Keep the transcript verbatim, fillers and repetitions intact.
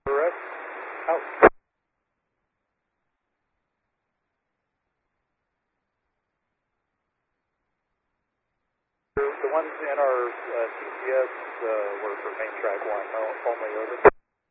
Rest. Out. The ones in our uh, G P S uh, were for main track one only, over.